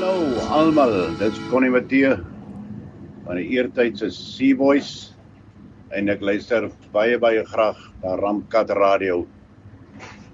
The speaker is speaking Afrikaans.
Hallo almal, dit is Connie Matthee van die eertydse Sea Voice en ek luister baie graag na Ramkat Radio.